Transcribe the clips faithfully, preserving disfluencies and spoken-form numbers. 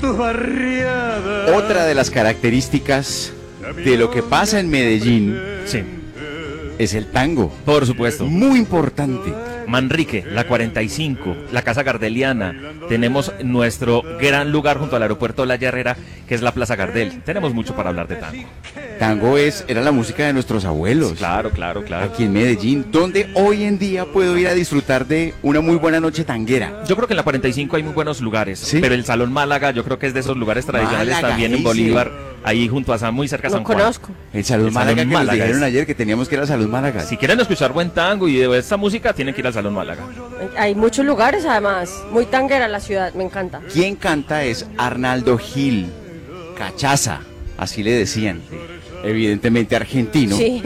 tus barriadas. Otra de las características de lo que pasa en Medellín, Sí, es el tango. por supuesto. Muy importante. Manrique, la cuarenta y cinco, la Casa Gardeliana. Tenemos nuestro gran lugar junto al aeropuerto de La Herrera, que es la Plaza Gardel. Tenemos mucho para hablar de tango. Tango es, era la música de nuestros abuelos. Claro, claro, claro. Aquí en Medellín, donde hoy en día puedo ir a disfrutar de una muy buena noche tanguera. Yo creo que en la cuarenta y cinco hay muy buenos lugares, ¿Sí? pero el Salón Málaga yo creo que es de esos lugares tradicionales Málaga, también en ese. Bolívar, ahí junto a San, muy cerca de Lo San Juan. conozco. El Salud El Málaga Salón que nos Málaga dijeron es- ayer que teníamos que ir al Salud Málaga. Si quieren escuchar buen tango y de esta música, tienen que ir al Salón Málaga. Hay muchos lugares además, muy tanguera la ciudad, me encanta. Quien canta es Arnaldo Gil, Cachaza, así le decían. Evidentemente argentino, Sí.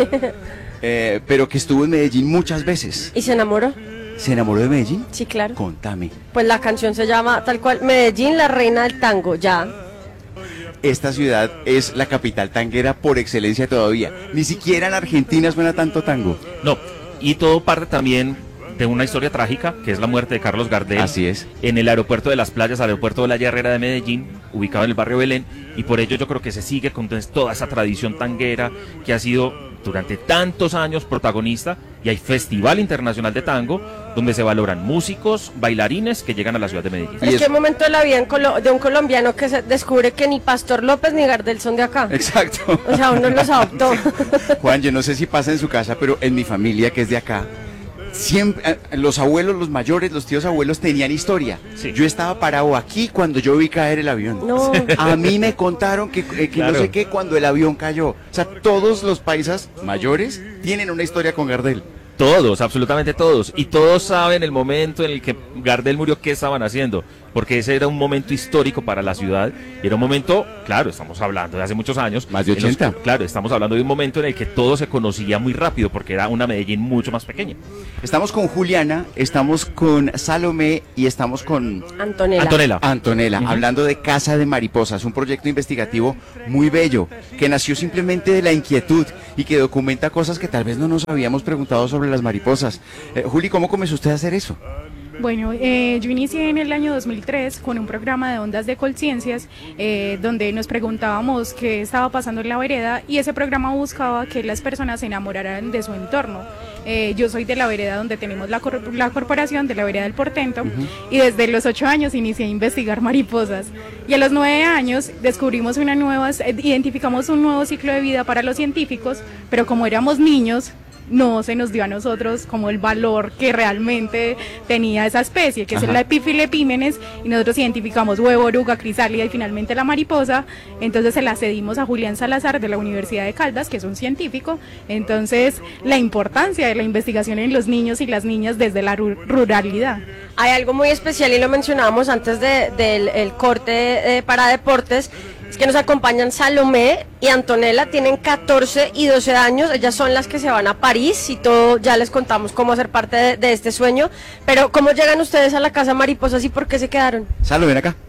eh, pero que estuvo en Medellín muchas veces. ¿Y se enamoró? ¿Se enamoró de Medellín? Sí, claro. Contame. Pues la canción se llama tal cual, Medellín, la reina del tango, ya. Esta ciudad es la capital tanguera por excelencia todavía. Ni siquiera en Argentina suena tanto tango. No, y todo parte también de una historia trágica, que es la muerte de Carlos Gardel. Así es. En el aeropuerto de Las Playas, aeropuerto de La Herrera de Medellín, ubicado en el barrio Belén, y por ello yo creo que se sigue con toda esa tradición tanguera que ha sido durante tantos años protagonista, y hay Festival Internacional de Tango, donde se valoran músicos, bailarines que llegan a la ciudad de Medellín. Y Es es- que momento de la vida en Colo- de un colombiano que se descubre que ni Pastor López ni Gardel son de acá. Exacto. O sea, uno los adoptó. Juan, yo no sé si pasa en su casa, pero en mi familia, que es de acá, siempre eh, los abuelos, los mayores, los tíos abuelos tenían historia. Sí. Yo estaba parado aquí cuando yo vi caer el avión. No. A mí me contaron que, eh, que Claro. no sé qué cuando el avión cayó. O sea, todos los paisas mayores tienen una historia con Gardel. Todos, absolutamente todos. Y todos saben el momento en el que Gardel murió, qué estaban haciendo. Porque ese era un momento histórico para la ciudad. Y era un momento, claro, estamos hablando de hace muchos años. Más de en los ochenta. que, claro, estamos hablando de un momento en el que todo se conocía muy rápido, porque era una Medellín mucho más pequeña. Estamos con Juliana, estamos con Salomé y estamos con Antonella. Antonella. Antonella, Ujú. hablando de Casa de Mariposas, un proyecto investigativo muy bello, que nació simplemente de la inquietud y que documenta cosas que tal vez no nos habíamos preguntado sobre las mariposas. Eh, Juli, ¿cómo comenzó usted a hacer eso? Bueno, eh, yo inicié en el año dos mil tres con un programa de ondas de conciencias eh, donde nos preguntábamos qué estaba pasando en la vereda, y ese programa buscaba que las personas se enamoraran de su entorno. Eh, yo soy de la vereda donde tenemos la, cor- la corporación de la vereda del Portento, y desde los ocho años inicié a investigar mariposas, y a los nueve años descubrimos una nueva, eh, identificamos un nuevo ciclo de vida para los científicos, pero como éramos niños no se nos dio a nosotros como el valor que realmente tenía esa especie, que Ajá. es la Epiphyllipímenes, y nosotros identificamos huevo, oruga, crisálida y finalmente la mariposa. Entonces se la cedimos a Julián Salazar de la Universidad de Caldas, que es un científico. Entonces la importancia de la investigación en los niños y las niñas desde la ru- ruralidad. Hay algo muy especial y lo mencionábamos antes de- del el corte eh, para deportes, es que nos acompañan Salomé y Antonella, tienen catorce y doce años, ellas son las que se van a París y todo, ya les contamos cómo hacer parte de, de este sueño, pero ¿cómo llegan ustedes a la Casa Mariposas y por qué se quedaron? Salomé, ven acá.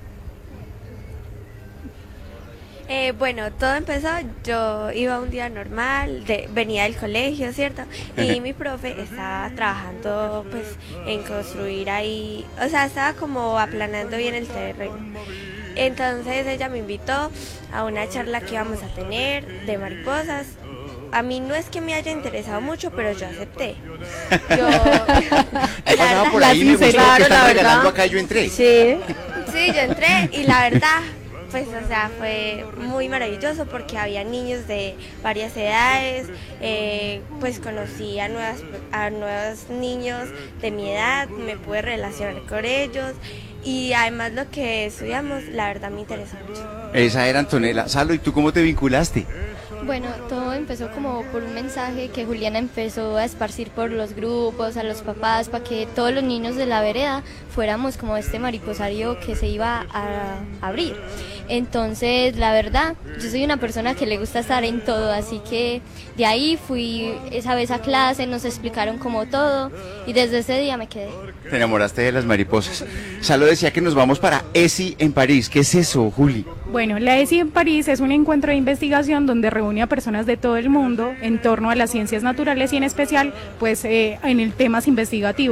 Eh, bueno, todo empezó, yo iba un día normal, de- venía del colegio, ¿cierto? Y mi profe estaba trabajando pues en construir ahí, o sea, estaba como aplanando bien el terreno. Entonces ella me invitó a una charla que íbamos a tener de mariposas. A mí no es que me haya interesado mucho, pero yo acepté. Yo, He pasado por la ahí, me gustó sinceridad, que la están verdad. regalando acá y yo entré. Sí, sí, yo entré y la verdad, pues, o sea, fue muy maravilloso porque había niños de varias edades, eh, pues conocí a, nuevas, a nuevos niños de mi edad, me pude relacionar con ellos y además lo que estudiamos, la verdad me interesó mucho. Esa era Antonella. Salo, ¿y tú cómo te vinculaste? Bueno, todo empezó como por un mensaje que Juliana empezó a esparcir por los grupos, a los papás, para que todos los niños de la vereda fuéramos como este mariposario que se iba a abrir. Entonces, la verdad, yo soy una persona que le gusta estar en todo, así que de ahí fui esa vez a clase, nos explicaron como todo y desde ese día me quedé. Te enamoraste de las mariposas. Salo decía que nos vamos para ESI en París. ¿Qué es eso, Juli? Bueno, la ESI en París es un encuentro de investigación donde reúne a personas de todo el mundo en torno a las ciencias naturales y en especial pues eh, en el temas investigativos.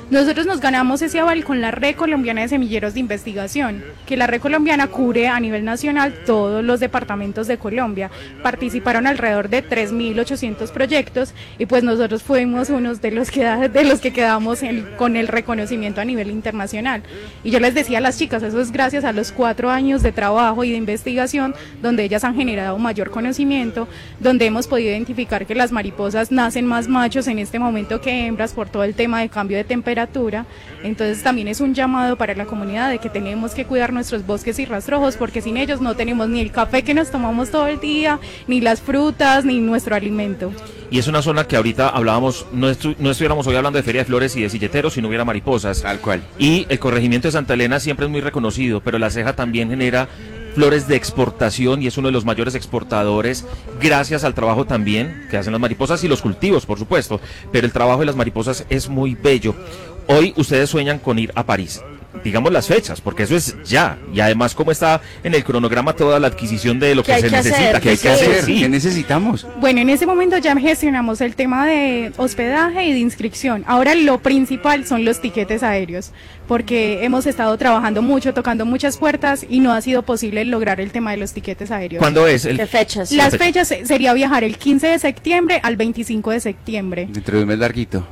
Nosotros nos ganamos ese aval con la Red Colombiana de Semilleros de Investigación, que la Red Colombiana cubre a nivel nacional todos los departamentos de Colombia. Participaron alrededor de tres mil ochocientos proyectos y pues nosotros fuimos unos de los que, de los que quedamos en, con el reconocimiento a nivel internacional. Y yo les decía a las chicas, eso es gracias a los cuatro años de trabajo y de investigación donde ellas han generado mayor conocimiento, donde hemos podido identificar que las mariposas nacen más machos en este momento que hembras por todo el tema de cambio de temperatura. Entonces también es un llamado para la comunidad de que tenemos que cuidar nuestros bosques y rastrojos porque sin ellos no tenemos ni el café que nos tomamos todo el día, ni las frutas, ni nuestro alimento. Y es una zona que ahorita hablábamos, no, estu no estuviéramos hoy hablando de Feria de Flores y de silleteros si no hubiera mariposas. Tal cual. Y el corregimiento de Santa Elena siempre es muy reconocido, pero La Ceja también genera flores de exportación y es uno de los mayores exportadores gracias al trabajo también que hacen las mariposas y los cultivos, por supuesto, pero el trabajo de las mariposas es muy bello. Hoy ustedes sueñan con ir a París. Digamos las fechas, porque eso es ya, y además cómo está en el cronograma toda la adquisición de lo que, ¿Qué hay se que hacer? necesita, que hay que Sí. hacer, ¿Qué sí. necesitamos? Bueno, en ese momento ya gestionamos el tema de hospedaje y de inscripción. Ahora lo principal son los tiquetes aéreos, porque hemos estado trabajando mucho, tocando muchas puertas y no ha sido posible lograr el tema de los tiquetes aéreos. ¿Cuándo es? El... ¿Qué fechas? Las fecha? fechas se- sería viajar el quince de septiembre al veinticinco de septiembre. Dentro de un mes larguito.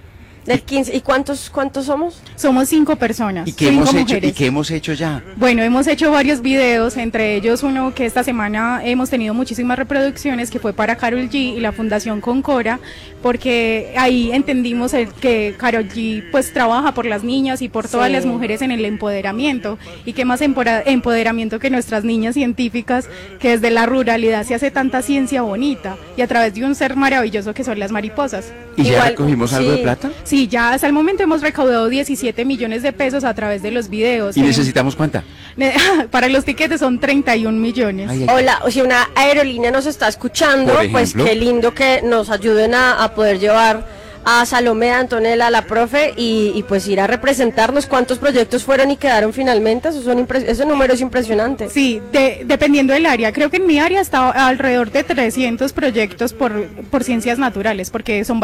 Del quince. ¿Y cuántos cuántos somos? Somos cinco personas, ¿Y qué cinco hemos hecho? mujeres. ¿Y qué hemos hecho ya? Bueno, hemos hecho varios videos, entre ellos uno que esta semana hemos tenido muchísimas reproducciones, que fue para Karol G y la Fundación Concora, porque ahí entendimos el, que Karol G pues trabaja por las niñas y por todas Sí. las mujeres en el empoderamiento, y qué más empora- empoderamiento que nuestras niñas científicas, que desde la ruralidad se hace tanta ciencia bonita, y a través de un ser maravilloso que son las mariposas. ¿Y ya Igual, recogimos algo de sí. plata? Sí, ya hasta el momento hemos recaudado diecisiete millones de pesos a través de los videos. ¿Y Tenemos- necesitamos cuánta? Para los tiquetes son treinta y un millones. Ay, ay, Hola, o si una aerolínea nos está escuchando, Por pues ejemplo. qué lindo que nos ayuden a, a poder llevar a Salomé, a Antonella, a la profe y, y pues ir a representarnos. ¿Cuántos proyectos fueron y quedaron finalmente? Esos son impre- ese número es impresionante. Sí, de- dependiendo del área. Creo que en mi área está alrededor de trescientos proyectos por, por ciencias naturales, porque son